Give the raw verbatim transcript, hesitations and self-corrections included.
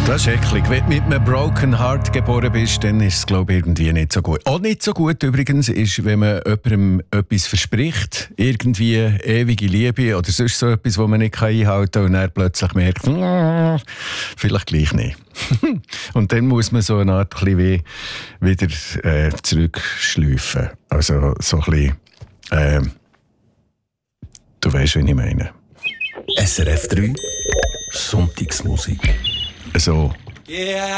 Das ist eklig. Wenn du mit einem Broken Heart geboren bist, dann ist es, glaube ich, irgendwie nicht so gut. Auch nicht so gut übrigens ist, wenn man jemandem etwas verspricht, irgendwie ewige Liebe oder sonst so etwas, was man nicht einhalten kann und dann plötzlich merkt, mm, vielleicht gleich nicht. Und dann muss man so eine Art ein bisschen wie wieder äh, zurückschleifen. Also so ein bisschen, äh, du weißt, was ich meine. S R F drei Sonntagsmusik. So. Yeah.